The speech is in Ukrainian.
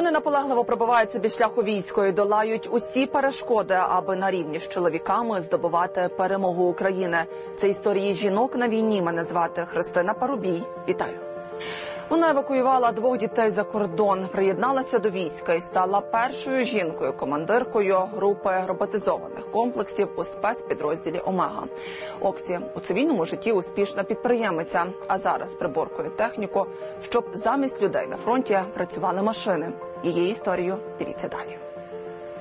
Вони наполегливо пробивають собі шлях у військо і долають усі перешкоди, аби на рівні з чоловіками здобувати перемогу України. Це історії жінок на війні. Мене звати Христина Парубій. Вітаю. Вона евакуювала 2 дітей за кордон, приєдналася до війська і стала першою жінкою-командиркою групи роботизованих комплексів у спецпідрозділі «Омега». Оксі у цивільному житті успішна підприємиця, а зараз приборкує техніку, щоб замість людей на фронті працювали машини. Її історію дивіться далі.